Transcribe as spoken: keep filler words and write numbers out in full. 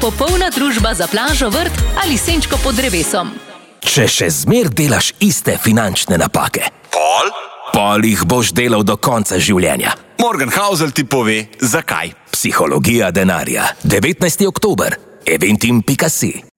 Popolna družba za plažo, vrt ali senčko pod drevesom. Če še zmer delaš iste finančne napake, Pol? pol jih boš delal do konca življenja. Morgan Housel ti pove, zakaj. Psihologija denarja. devetnajsti oktober. eventim pika si.